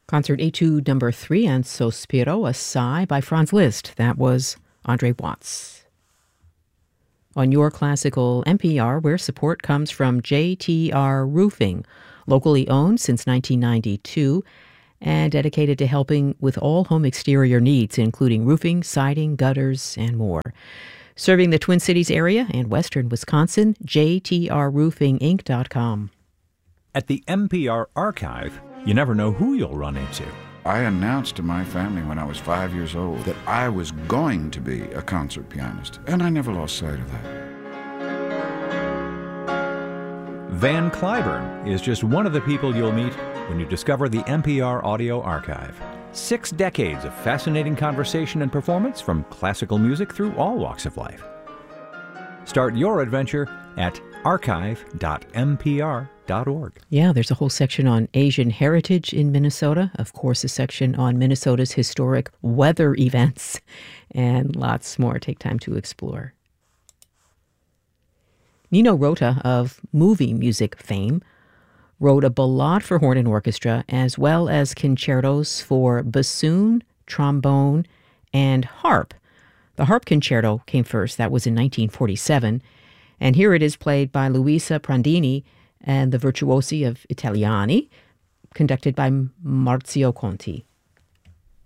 Concert Etude number 3 and Sospiro, a Sigh by Franz Liszt. That was Andre Watts. On Your Classical NPR, where support comes from JTR Roofing, locally owned since 1992 and dedicated to helping with all home exterior needs, including roofing, siding, gutters, and more. Serving the Twin Cities area and western Wisconsin, jtrroofinginc.com. At the NPR Archive, you never know who you'll run into. I announced to my family when I was 5 years old that I was going to be a concert pianist, and I never lost sight of that. Van Cliburn is just one of the people you'll meet when you discover the NPR Audio Archive. 6 decades of fascinating conversation and performance from classical music through all walks of life. Start your adventure at archive.npr.org. Yeah, there's a whole section on Asian heritage in Minnesota. Of course, a section on Minnesota's historic weather events, and lots more. Take time to explore. Nino Rota of movie music fame wrote a ballade for horn and orchestra, as well as concertos for bassoon, trombone, and harp. The harp concerto came first. That was in 1947. And here it is played by Luisa Prandini and the Virtuosi of Italiani, conducted by Marzio Conti.